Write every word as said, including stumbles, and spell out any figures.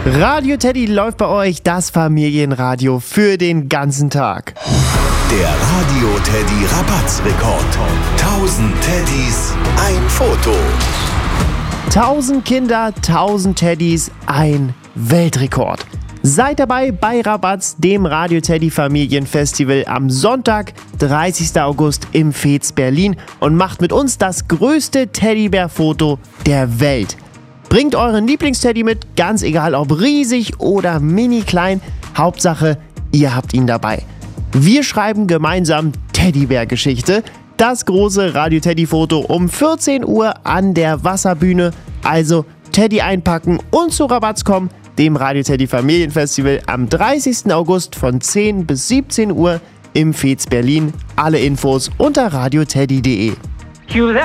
Radio Teddy läuft bei euch, das Familienradio für den ganzen Tag. Der Radio Teddy Rabattrekord. tausend Teddys, ein Foto. tausend Kinder, tausend Teddys, ein Weltrekord. Seid dabei bei Rabatz, dem Radio Teddy Familienfestival am Sonntag, dreißigsten August im Veets Berlin und macht mit uns das größte Teddybär-Foto der Welt. Bringt euren Lieblingsteddy mit, ganz egal ob riesig oder mini klein, Hauptsache ihr habt ihn dabei. Wir schreiben gemeinsam Teddybär-Geschichte, das große Radio Teddy Foto um vierzehn Uhr an der Wasserbühne, also Teddy einpacken und zu Rabatz kommen, dem Radio Teddy Familienfestival am dreißigsten August von zehn bis siebzehn Uhr im Veets Berlin. Alle Infos unter radioteddy punkt de.